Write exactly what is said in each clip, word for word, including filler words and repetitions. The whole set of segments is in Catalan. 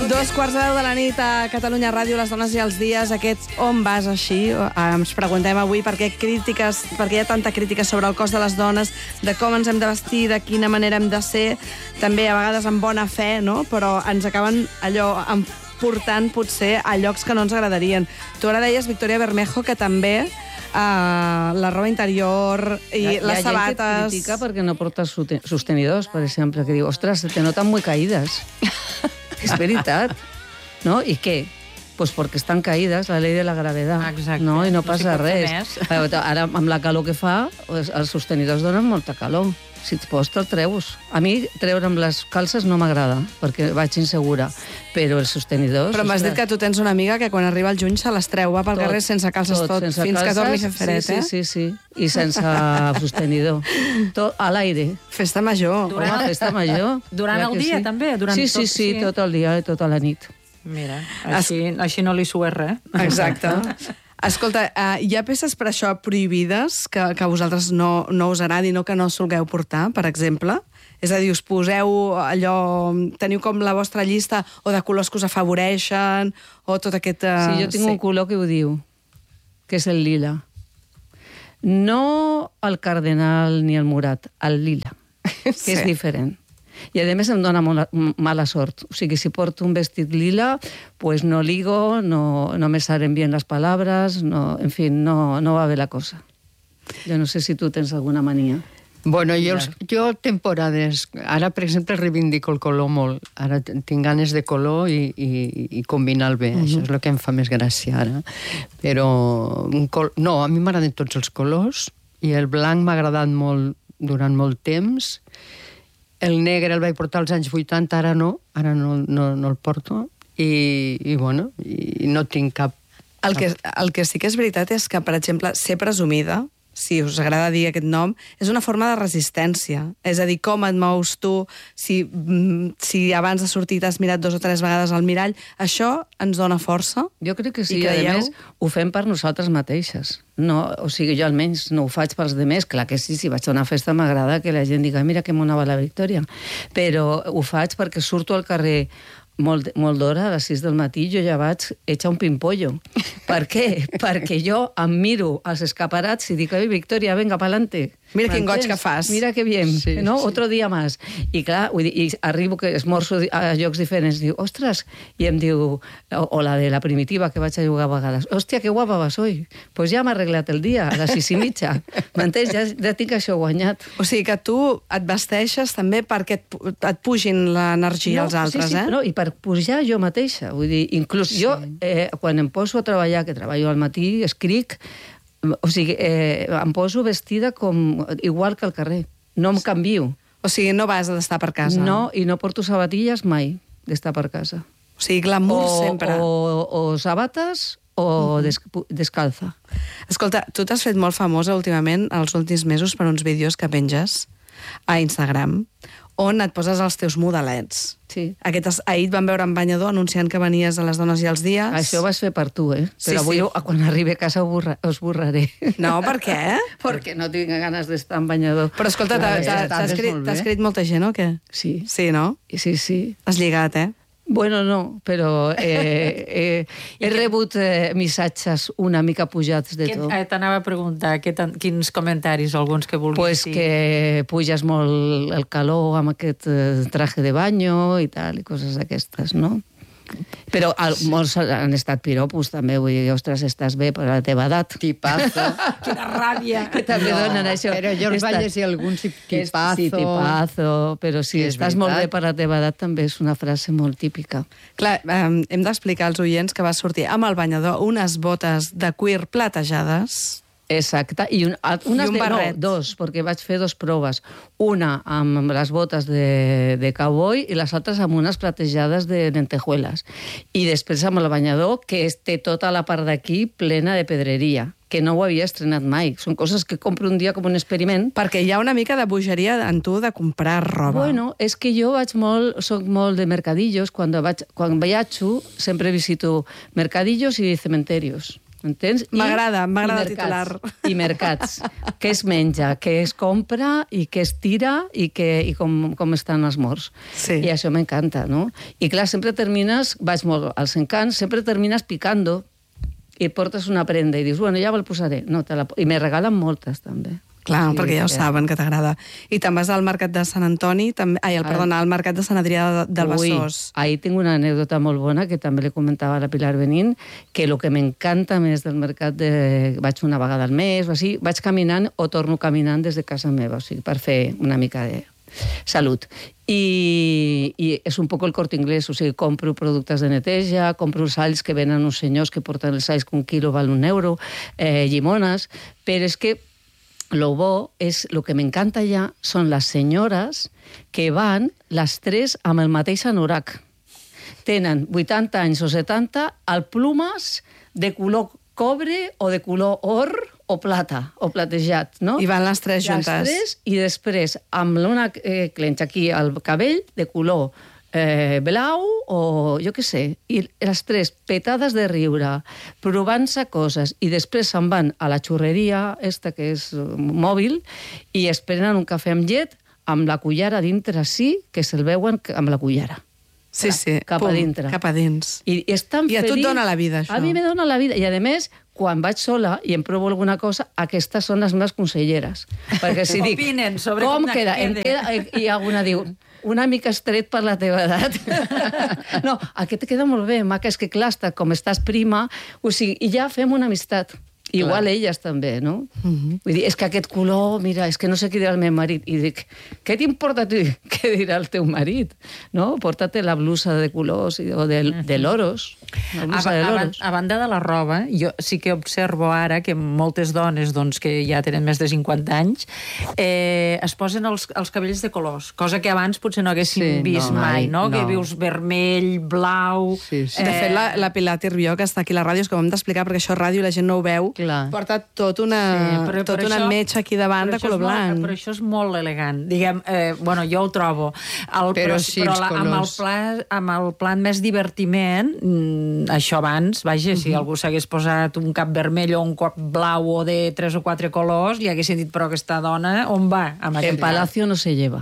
Dos quarts de deu de la nit a Catalunya Ràdio, les dones i els dies, aquests on vas així? Ens preguntem avui per què crítiques, per què hi ha tanta crítica sobre el cos de les dones, de com ens hem de vestir, de quina manera hem de ser, també a vegades amb bona fe, no? Però ens acaben allò portant potser a llocs que no ens agradarien. Tu ara deies, Victoria Bermejo, que també Uh, la roba interior i hi ha, les hi ha sabates... Hi ha gent que critica perquè no portes sostenidors, per exemple, que diu, ostres, te notan muy caídas. És veritat. No? I què? Pues porque están caídas, la ley de la gravedad. Exacte. No? I no No passa s'hi pot fer res. més. Ara, amb la calor que fa, els sostenidors donen molta calor. Si et pots, te'l treus. A mi, treure amb les calces no m'agrada, perquè vaig insegura. Però els sostenidors... Però m'has dit que tu tens una amiga que quan arriba el juny se les treu, va pel Tot, carrer sense calces tot, tot sense fins calces, que torni a fer fred, sí, eh? Sí, sí, sí. I sense sostenidor. Tot a l'aire. Festa major. Durant Home, el- festa major. Durant Clar el que dia, sí. també? Durant sí, sí, tot- sí, sí. tot el dia i tota la nit. Mira, així, així no li sues res. Exacte. Escolta, uh, hi ha peces per això prohibides que, que a vosaltres no, no us agradi, no que no solgueu portar, per exemple? És a dir, us poseu allò... Teniu com la vostra llista o de colors que us afavoreixen o tot aquest... Uh, Sí, jo tinc sí. un color que ho diu, que és el lila. No el cardenal ni el morat, el lila, que Sí. és diferent. I a més em dona molt, mala sort. O sigui, si porto un vestit lila, pues no ligo, no, no me salen bien las palabras, no, en fin, no, no va bé la cosa. Jo no sé si tu tens alguna mania. Bueno, jo, els, jo temporades... Ara, per exemple, reivindico el color molt. Ara tinc ganes de color i, i, i combinar-lo bé. Uh-huh. Això és el que em fa més gràcia ara. Però, un col... no, a mi m'agraden tots els colors i el blanc m'ha agradat molt durant molt temps. El negre el vaig portar als anys vuitanta, ara no, ara no, no, no el porto. I, i bueno, i no tinc cap... El que, el que sí que és veritat és que, per exemple, ser presumida, si us agrada dir aquest nom, és una forma de resistència. És a dir, com et mous tu, si, si abans de sortir t'has mirat dos o tres vegades al mirall, això ens dona força? Jo crec que sí, I i a creieu? més ho fem per nosaltres mateixes. No, o sigui, jo almenys no ho faig pels demés, clar que sí, si vaig a una festa m'agrada que la gent diga mira que mona va la Victòria, però ho faig perquè surto al carrer molt, molt d'hora, a les sis del matí, jo ja vaig hecha un pimpollo. Per què? Perquè jo em miro als escaparats i dic, ai, Victòria, venga, pa'lante. Mira quin goig que fas. Mira que bien, Sí, no? sí. Otro dia más. I clar, vull dir, i arribo que esmorzo a llocs diferents, diu, ostres, i em diu, o, o la de la primitiva que vaig a jugar a vegades, hòstia, que guapa vas hoy. Pues ja m'ha arreglat el dia, a les sis i mitja. M'entens? Ja, ja tinc això guanyat. O sigui que tu et vesteixes també perquè et, pu- et pugin l'energia als altres, sí, sí, eh? No, i per pujar jo mateixa. Vull dir, inclús sí. jo, eh, quan em poso a treballar, que treballo al matí, escric, o sigui, eh, em poso vestida com igual que al carrer. No em canvio. O sigui, no vas a d'estar per casa. No, i no porto sabatilles mai d'estar per casa. O sigui, glamour o, sempre. O, o sabates o des, descalza. Escolta, tu t'has fet molt famosa últimament, els últims mesos, per uns vídeos que penges a Instagram, on et poses els teus modelets. Sí. Aquest, ahir et van veure en banyador anunciant que venies a les dones i els dies. Això ho vas fer per tu, eh? Sí, Però avui, sí. quan arribi a casa, ho borra, us borraré. No, per què? Perquè no tinc ganes d'estar en banyador. Però escolta, t'ha Molt bé, t'ha- està t'ha bé, escrit, molt bé. t'ha escrit molta gent, o què? Sí, Sí, no? sí, sí. Has lligat, eh? Bueno, no, però eh, eh, he rebut eh, missatges una mica pujats de Què- tot. eh, T'anava a preguntar què tan- quins comentaris, alguns que vulguis Pues dir. que puges molt el calor amb aquest eh, traje de banyo i tal, i coses d'aquestes, no? Però al, molts han estat piropos, també, vull dir, ostres, estàs bé per la teva edat. Tipazo. Quina ràbia! Que també No, donen això. però jo els Esta- vaig llegir alguns i que és- tipazo. Sí, tipazo, però si Que és estàs molt bé veritat. per la teva edat també és una frase molt típica. Clar, eh, hem d'explicar als oients que vas sortir amb el banyador unes botes de cuir platejades. Exacte, i, un, a- unes I un de, barret. no, dos, perquè vaig fer dos proves. Una amb les botes de, de cowboy i les altres amb unes platejades de lentejuelas. I després amb el banyador, que es- té tota la part d'aquí plena de pedreria, que no ho havia estrenat mai. Són coses que compro un dia com un experiment. Perquè hi ha una mica de bogeria en tu de comprar roba. Bueno, és que jo vaig molt, soc molt de mercadillos. Quan, vaig, quan viatjo sempre visito mercadillos i cementerios. entens? I- M'agrada, m'agrada i el mercats, titular. I mercats. Què es menja, què es compra i què es tira i, què, i com, com estan els morts. Sí. I això m'encanta, no? I clar, sempre termines, vaig molt als encants, sempre termines picando i portes una prenda i dius, bueno, ja me'l posaré. No, te la... I me regalen moltes, també. Clar, Sí, perquè ja ho que- saben, que t'agrada. I te'n vas al mercat de Sant Antoni, també... ai, el, perdona, al mercat de Sant Adrià de- del Ui, Besòs. ahí tengo una anécdota molt bona que també li comentava a la Pilar Benín, que el que m'encanta més del mercat, de... vaig una vegada al mes o així, vaig caminant o torno caminant des de casa meva, o sigui, per fer una mica de salut. I, i és un poc el Corte Inglés, o sigui, compro productes de neteja, compro els alls que venen uns senyors que porten els alls que un quilo val un euro, eh, llimones, però és que lo bo és, el que m'encanta ja són les senyores que van les tres amb el mateix anorac. Tenen vuitanta anys o setanta, el plumes de color cobre o de color or o plata, o platejat, no? I van les tres juntes. Les tres, i després amb una eh, clenxa aquí al cabell de color eh, blau o jo què sé, i les tres petades de riure, provant-se coses, i després se'n van a la xurreria, esta que és eh, mòbil, i es prenen un cafè amb llet, amb la cullara dintre sí, que se'l veuen amb la cullara. Sí, sí. Cap a dintre. Cap a dins. I, i, és tan I a tu et feliç. dona la vida, això. A mi me dona la vida. I, a més, quan vaig sola i em provo alguna cosa, aquestes són les meves conselleres. Perquè si dic, Opinen sobre com com queda? Em queda. queda? I alguna diu, una mica estret per la teva edat. No, aquest queda molt bé, maca, és que clar, està, com estàs prima, o sigui, i ja fem una amistat. Igual clar. Elles també, no? Uh -huh. Vull dir, és que aquest color, mira, és que no sé què dirà el meu marit. I dic, què t'importa a tu què dirà el teu marit? No? Porta-te la blusa de colors o de, uh -huh. de loros. La blusa a, de a, loros. a banda de la roba, jo sí que observo ara que moltes dones doncs, que ja tenen més de cinquanta anys eh, es posen els, els cabells de colors, cosa que abans potser no haguéssim Sí, vist no, mai, no? no. Que vius vermell, blau... Sí, sí. De fet, la, la Pilar Tirbió, que està aquí a la ràdio, és que ho hem d'explicar perquè això és ràdio i la gent no ho veu, Clar. porta tot una, però- tot però una això- metxa aquí davant però de això color és molt- blanc. Però això és molt elegant. Diguem, eh, bueno, jo ho trobo. El, Però sí, els la, amb, el colors. pla, amb el plan més divertiment, mm, això abans, vaja, si algú s'hagués posat un cap vermell o un cap blau o de tres o quatre colors, li haguessin dit, però aquesta dona, on va? Amb En aquest Palacio no se lleva.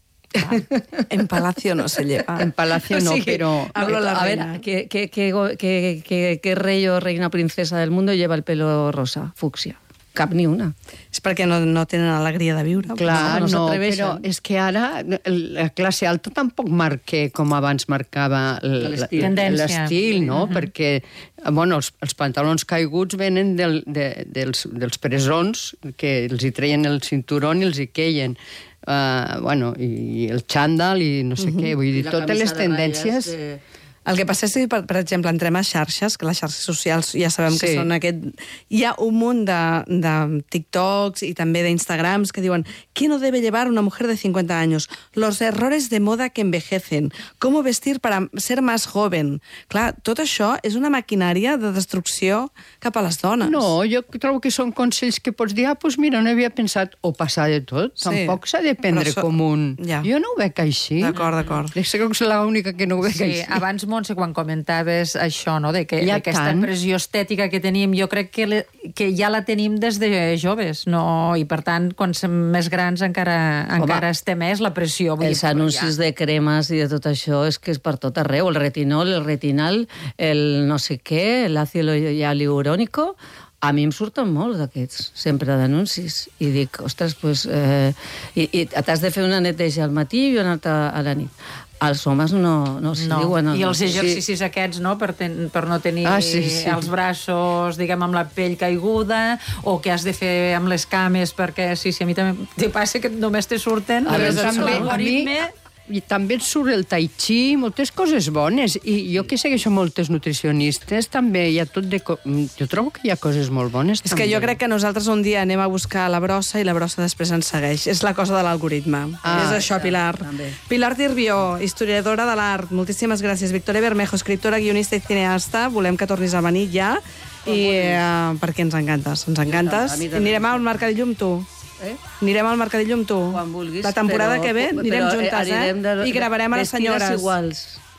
En Palacio no se lleva. En Palacio no, pero... Hablo la a reina. ver, ¿qué, qué, qué, qué, qué, qué rey o reina princesa del mundo lleva el pelo rosa, fucsia? Cap ni una. És perquè no, no tenen alegria de viure. Clar, no, no no, s'atreveixen. però és que ara la classe alta tampoc marca com abans marcava l- L'estil. l- Tendència. l'estil, no? Uh -huh. Perquè bueno, els, els pantalons caiguts venen del, de, dels, dels presons que els hi treien el cinturó i els hi queien. Uh, bueno, i el xandall i no sé uh -huh. què. Vull dir, totes les tendències... De... El que passa és que, per, per exemple, entrem a xarxes, que les xarxes socials ja sabem que Sí. són aquest... Hi ha un munt de, de TikToks i també d'Instagrams que diuen ¿qué no debe llevar una mujer de cincuenta años? Los errores de moda que envejecen. ¿Cómo vestir para ser más joven? Clar, tot això és una maquinària de destrucció cap a les dones. No, jo trobo que són consells que pots dir, ah, doncs mira, no havia pensat, o passar de tot. Sí, Tampoc s'ha de prendre però so- com un... Ja. Jo no ho veig així. D'acord, d'acord. És que és l'única que no ho veig Sí, així. abans, Montse, quan comentaves això, no, de que Hi ha aquesta tant. pressió estètica que tenim, jo crec que, le, que ja la tenim des de joves, no? I per tant, quan som més grans encara, Home, encara esté més la pressió. Vull Els dir, però anuncis de cremes i de tot això és que és per tot arreu. El retinol, el retinal, el no sé què, l'àcido hialurónico... A mi em surten molt d'aquests, sempre d'anuncis. I dic, ostres, doncs... Eh, i, i t'has de fer una neteja al matí i una altra a la nit. Els homes no, no s'hi No. diuen... I els sí. exercicis sí. aquests, no?, per, ten, per no tenir Ah, sí, sí. els braços, diguem, amb la pell caiguda, o que has de fer amb les cames, perquè sí, sí, a mi també te passa que només te surten... A però veure, és també, a mi, l'algoritme... i també et surt el tai chi, moltes coses bones. I jo que segueixo moltes nutricionistes, també hi ha tot de... co- Jo trobo que hi ha coses molt bones, És també. que jo crec que nosaltres un dia anem a buscar la brossa i la brossa després ens segueix. És la cosa de l'algoritme. Ah, és això, Pilar. també. Pilar Tirbió, historiadora de l'art. Moltíssimes gràcies. Victoria Bermejo, escriptora, guionista i cineasta. Volem que tornis a venir ja. I uh, perquè ens encantes, ens encantes. A mi I també. anirem al Mercadillo amb tu. Eh? Anirem al Mercadillo amb tu. Quan vulguis. La temporada però- que ve anirem però, juntes, eh? anirem de- I gravarem a les vestides senyores. iguals.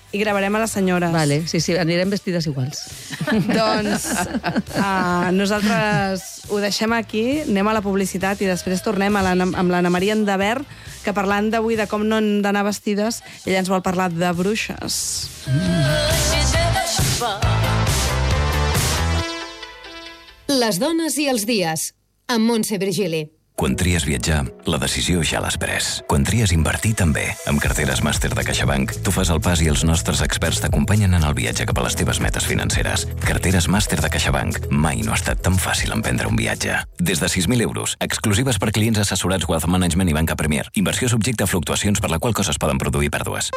i gravarem a les senyores. Vale, sí, sí, anirem vestides iguals. Doncs uh, nosaltres ho deixem aquí, anem a la publicitat i després tornem a la, amb l'Anna Maria Endavert, que parlant d'avui de com no hem d'anar vestides, ella ens vol parlar de bruixes. Les dones i els dies, amb Montse Virgili. Quan tries viatjar, la decisió ja l'has pres. Quan tries invertir, també. Amb carteres màster de CaixaBank, tu fas el pas i els nostres experts t'acompanyen en el viatge cap a les teves metes financeres. Carteres màster de CaixaBank. Mai no ha estat tan fàcil emprendre un viatge. Des de sis mil euros, exclusives per clients assessorats Wealth Management i Banca Premier. Inversió subjecte a fluctuacions per la qual coses poden produir pèrdues.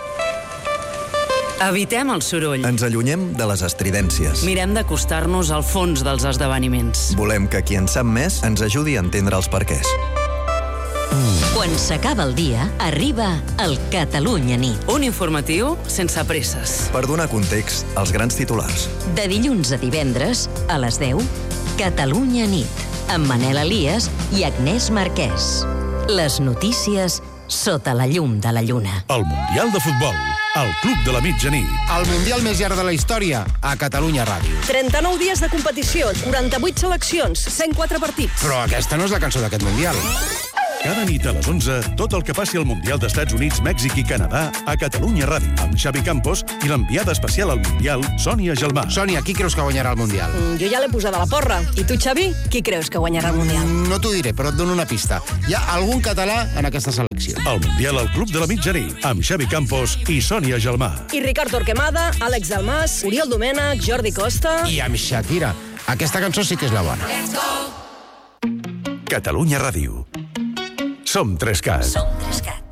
Evitem el soroll. Ens allunyem de les estridències. Mirem d'acostar-nos al fons dels esdeveniments. Volem que qui en sap més ens ajudi a entendre els perquès. Quan s'acaba el dia, arriba el Catalunya Nit. Un informatiu sense presses. Per donar context als grans titulars. De dilluns a divendres, a les deu, Catalunya Nit, amb Manel Elias i Agnès Marquès. Les notícies sota la llum de la lluna. El Mundial de Futbol, al Club de la Mitjanit. El Mundial més llarg de la història, a Catalunya Ràdio. trenta-nou dies de competició, quaranta-vuit seleccions, cent quatre partits. Però aquesta no és la cançó d'aquest Mundial. Cada nit a les onze, tot el que passi al Mundial d'Estats Units, Mèxic i Canadà a Catalunya Ràdio, amb Xavi Campos i l'enviada especial al Mundial, Sònia Gelmà. Sònia, qui creus que guanyarà el Mundial? Mm, jo ja l'he posada a la porra. I tu, Xavi, qui creus que guanyarà el Mundial? Mm, no t'ho diré, però et dono una pista. Hi ha algun català en aquesta selecció. El Mundial al Club de la Mitjanit, amb Xavi Campos i Sònia Gelmà. I Ricard Torquemada, Àlex Dalmas, Oriol Domènech, Jordi Costa... I amb Shakira. Aquesta cançó sí que és la bona. Catalunya Ràdio. Som tres cat. Som tres cat.